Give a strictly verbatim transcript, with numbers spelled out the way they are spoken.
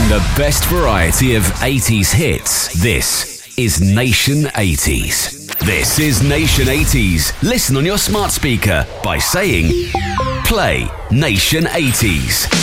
The best variety of eighties hits. This is Nation eighties. This is Nation eighties. Listen on your smart speaker by saying, play Nation eighties.